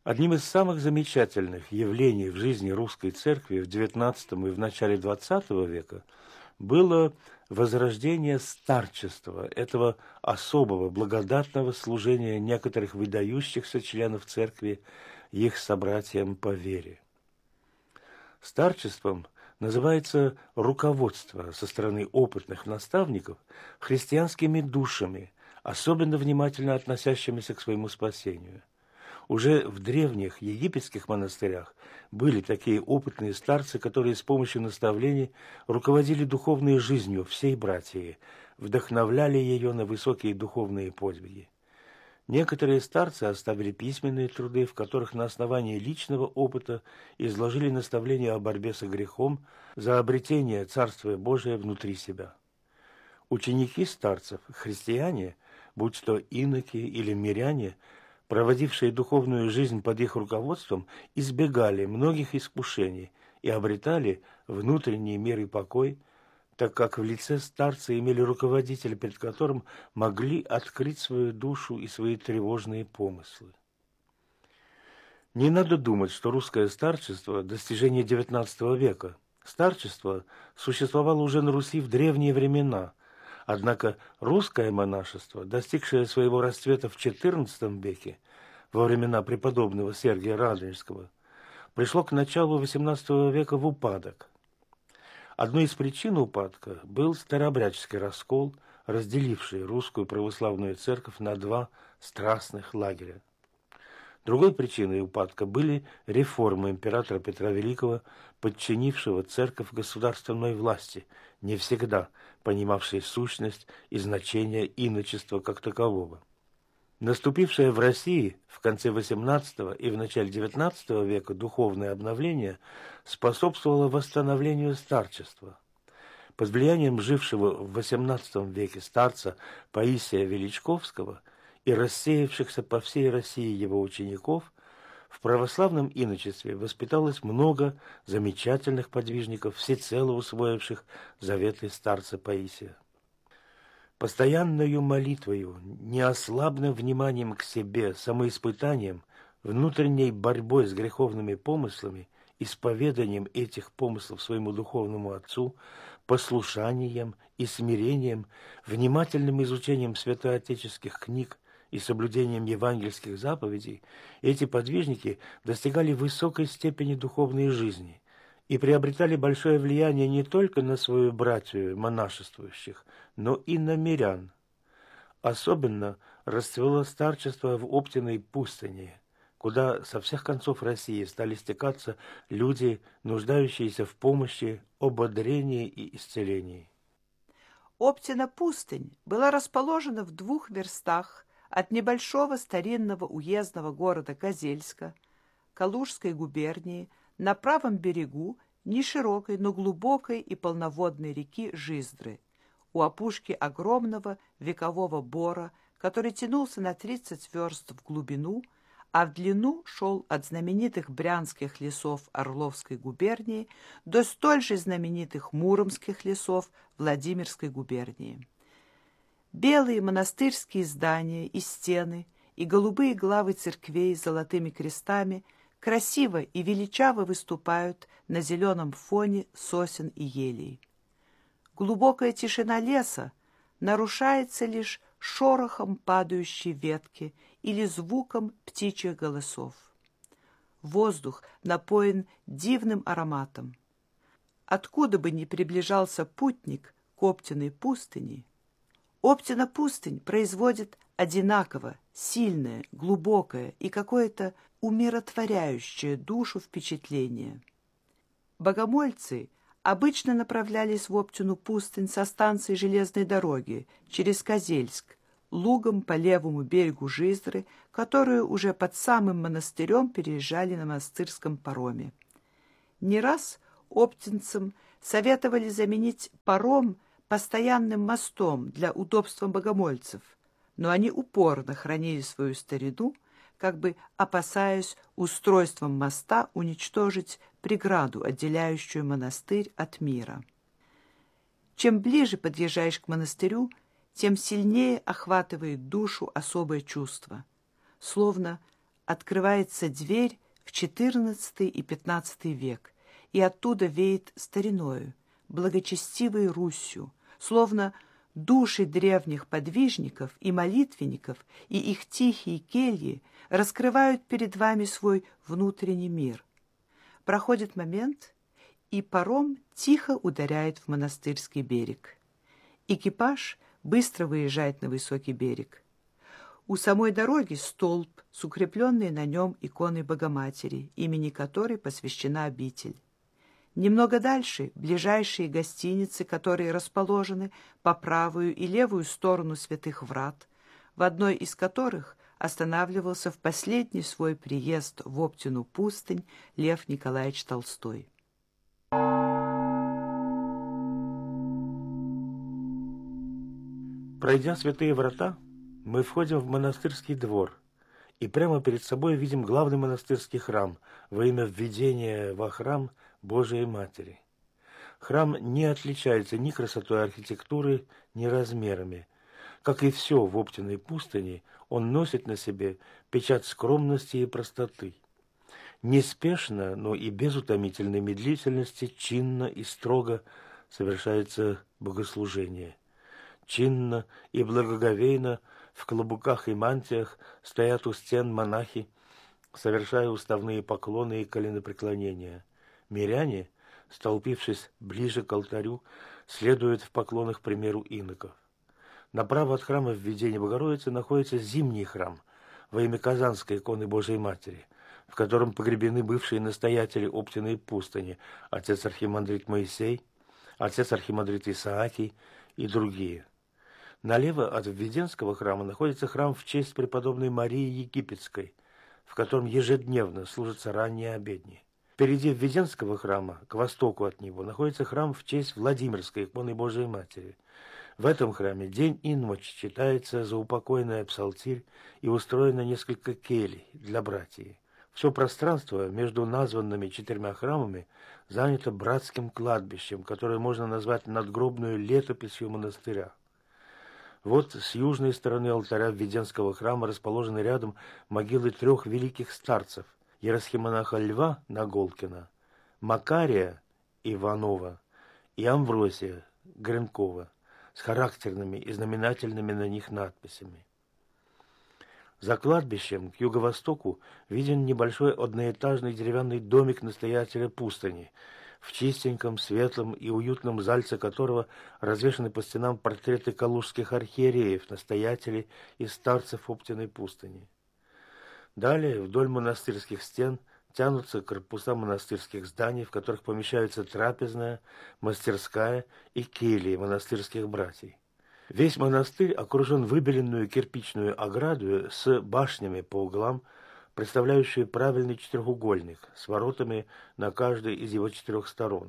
Одним из самых замечательных явлений в жизни русской церкви в XIX и в начале XX века было возрождение старчества, этого особого благодатного служения некоторых выдающихся членов церкви их собратьям по вере. Старчеством называется руководство со стороны опытных наставников христианскими душами, особенно внимательно относящимися к своему спасению. Уже в древних египетских монастырях были такие опытные старцы, которые с помощью наставлений руководили духовной жизнью всей братьи, вдохновляли ее на высокие духовные подвиги. Некоторые старцы оставили письменные труды, в которых на основании личного опыта изложили наставления о борьбе со грехом за обретение Царствия Божия внутри себя. Ученики старцев, христиане, будь то иноки или миряне, проводившие духовную жизнь под их руководством, избегали многих искушений и обретали внутренний мир и покой, так как в лице старца имели руководителя, перед которым могли открыть свою душу и свои тревожные помыслы. Не надо думать, что русское старчество – достижение XIX века. Старчество существовало уже на Руси в древние времена, однако русское монашество, достигшее своего расцвета в XIV веке, во времена преподобного Сергия Радонежского, пришло к началу XVIII века в упадок. Одной из причин упадка был старообрядческий раскол, разделивший русскую православную церковь на два страстных лагеря. Другой причиной упадка были реформы императора Петра Великого, подчинившего церковь государственной власти, не всегда понимавшей сущность и значение иночества как такового. Наступившее в России в конце XVIII и в начале XIX века духовное обновление способствовало восстановлению старчества. Под влиянием жившего в XVIII веке старца Паисия Величковского и рассеявшихся по всей России его учеников, в православном иночестве воспиталось много замечательных подвижников, всецело усвоивших заветы старца Паисия. Постоянною молитвою, неослабным вниманием к себе, самоиспытанием, внутренней борьбой с греховными помыслами, исповеданием этих помыслов своему духовному отцу, послушанием и смирением, внимательным изучением святоотеческих книг и соблюдением евангельских заповедей, эти подвижники достигали высокой степени духовной жизни и приобретали большое влияние не только на свою братью монашествующих, но и на мирян. Особенно расцвело старчество в Оптиной пустыне, куда со всех концов России стали стекаться люди, нуждающиеся в помощи, ободрении и исцелении. Оптина пустынь была расположена в 2 верстах от небольшого старинного уездного города Козельска, Калужской губернии, на правом берегу неширокой, но глубокой и полноводной реки Жиздры, у опушки огромного векового бора, который тянулся на 30 верст в глубину, а в длину шел от знаменитых брянских лесов Орловской губернии до столь же знаменитых муромских лесов Владимирской губернии. Белые монастырские здания и стены и голубые главы церквей с золотыми крестами красиво и величаво выступают на зеленом фоне сосен и елей. Глубокая тишина леса нарушается лишь шорохом падающей ветки или звуком птичьих голосов. Воздух напоен дивным ароматом. Откуда бы ни приближался путник к Оптиной пустыне, Оптина пустынь производит одинаково сильное, глубокое и какое-то умиротворяющее душу впечатление. Богомольцы обычно направлялись в Оптину пустынь со станции железной дороги через Козельск, лугом по левому берегу Жиздры, которую уже под самым монастырем переезжали на монастырском пароме. Не раз оптинцам советовали заменить паром постоянным мостом для удобства богомольцев, но они упорно хранили свою старину, как бы опасаясь устройством моста уничтожить преграду, отделяющую монастырь от мира. Чем ближе подъезжаешь к монастырю, тем сильнее охватывает душу особое чувство, словно открывается дверь в XIV и XV век, и оттуда веет стариною, благочестивой Русью, словно души древних подвижников и молитвенников и их тихие кельи раскрывают перед вами свой внутренний мир. Проходит момент, и паром тихо ударяет в монастырский берег. Экипаж быстро выезжает на высокий берег. У самой дороги столб с укрепленной на нем иконой Богоматери, имени которой посвящена обитель. Немного дальше ближайшие гостиницы, которые расположены по правую и левую сторону святых врат, в одной из которых останавливался в последний свой приезд в Оптину пустынь Лев Николаевич Толстой. Пройдя святые врата, мы входим в монастырский двор и прямо перед собой видим главный монастырский храм во имя введения во храм Божией Матери. Храм не отличается ни красотой архитектуры, ни размерами. Как и все в Оптиной пустыне, он носит на себе печать скромности и простоты. Неспешно, но и без утомительной медлительности, чинно и строго совершается богослужение. Чинно и благоговейно в клобуках и мантиях стоят у стен монахи, совершая уставные поклоны и коленопреклонения. Миряне, столпившись ближе к алтарю, следуют в поклонах примеру иноков. Направо от храма Введения Богородицы находится зимний храм во имя Казанской иконы Божией Матери, в котором погребены бывшие настоятели Оптиной пустыни, отец архимандрит Моисей, отец архимандрит Исаакий и другие. Налево от Введенского храма находится храм в честь преподобной Марии Египетской, в котором ежедневно служатся ранние обедни. Впереди Введенского храма, к востоку от него, находится храм в честь Владимирской иконы Божией Матери. В этом храме день и ночь читается заупокойная псалтирь и устроено несколько келий для братьев. Все пространство между названными 4 храмами занято братским кладбищем, которое можно назвать надгробную летописью монастыря. Вот с южной стороны алтаря Введенского храма расположены рядом могилы 3 великих старцев: Еросхимонаха Льва Наголкина, Макария Иванова и Амвросия Гренкова с характерными и знаменательными на них надписями. За кладбищем к юго-востоку виден небольшой одноэтажный деревянный домик настоятеля пустыни, в чистеньком, светлом и уютном зальце которого развешаны по стенам портреты калужских архиереев, настоятелей и старцев Оптиной пустыни. Далее вдоль монастырских стен тянутся корпуса монастырских зданий, в которых помещаются трапезная, мастерская и кельи монастырских братьев. Весь монастырь окружен выбеленную кирпичную ограду с башнями по углам, представляющие правильный четырехугольник с воротами на каждой из его 4 сторон.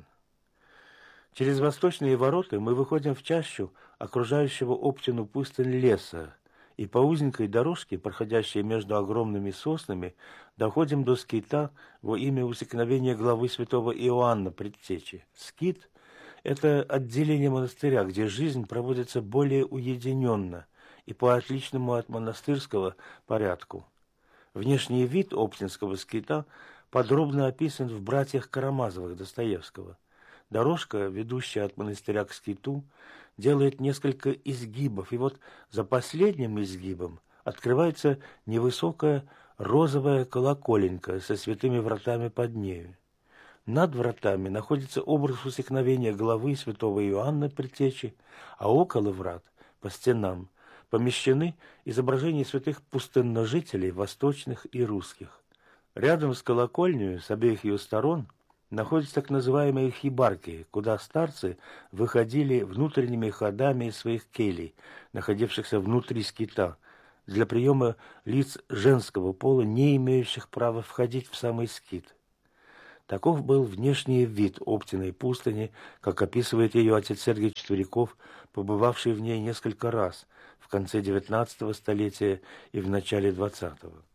Через восточные ворота мы выходим в чащу окружающего Оптину пустынь леса, и по узенькой дорожке, проходящей между огромными соснами, доходим до скита во имя усекновения главы святого Иоанна Предтечи. Скит – это отделение монастыря, где жизнь проводится более уединенно и по отличному от монастырского порядку. Внешний вид оптинского скита подробно описан в «Братьях Карамазовых» Достоевского. Дорожка, ведущая от монастыря к скиту, делает несколько изгибов, и вот за последним изгибом открывается невысокая розовая колоколенька со святыми вратами под нею. Над вратами находится образ усекновения главы святого Иоанна Предтечи, а около врат, по стенам, помещены изображения святых пустынножителей, восточных и русских. Рядом с колокольней, с обеих ее сторон, находятся так называемые хибарки, куда старцы выходили внутренними ходами из своих келей, находившихся внутри скита, для приема лиц женского пола, не имеющих права входить в самый скит. Таков был внешний вид Оптиной пустыни, как описывает ее отец Сергий Четверяков, побывавший в ней несколько раз в конце XIX столетия и в начале XX.